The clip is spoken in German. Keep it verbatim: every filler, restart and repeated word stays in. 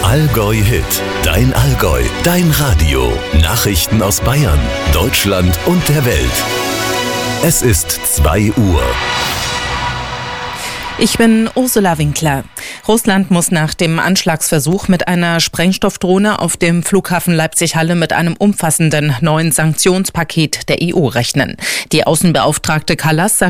Allgäu Hit, dein Allgäu, dein Radio. Nachrichten aus Bayern, Deutschland und der Welt. Es ist zwei Uhr. Ich bin Ursula Winkler. Russland muss nach dem Anschlagsversuch mit einer Sprengstoffdrohne auf dem Flughafen Leipzig-Halle mit einem umfassenden neuen Sanktionspaket der E U rechnen. Die Außenbeauftragte Kallas sagt,